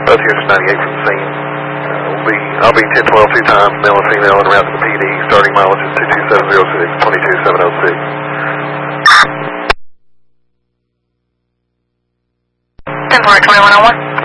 both Houston 98 from the scene. I'll be 1012 two times, male and female, en route to the PD. Starting mileage is 22706, 22706. 10-4, 2101.